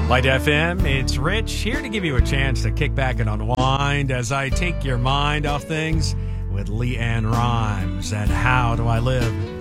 Light FM, it's Rich, here to give you a chance to kick back and unwind as I take your mind off things with Leanne Rhymes and How Do I Live?